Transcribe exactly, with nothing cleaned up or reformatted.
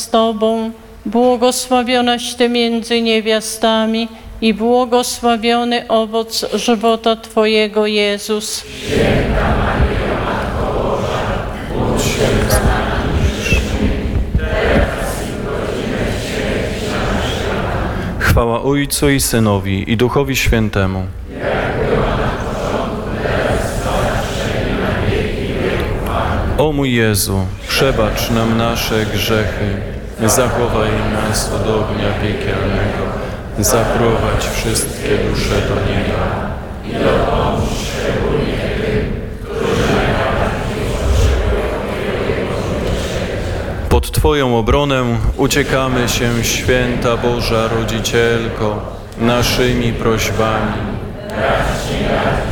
Tobą, błogosławionaś Ty między niewiastami i błogosławiony owoc żywota Twojego, Jezus. Święta Maryjo, Matko Boża, módl się za nami grzesznymi, teraz i w godzinę śmierci naszej. Chwała Ojcu i Synowi i Duchowi Świętemu. O mój Jezu, przebacz nam nasze grzechy, zachowaj nas od ognia piekielnego, zaprowadź wszystkie dusze do nieba i dopomóż szczególnie tym, którzy najbardziej potrzebują Twojego miłosierdzia. Pod Twoją obronę uciekamy się, Święta Boża Rodzicielko, naszymi prośbami.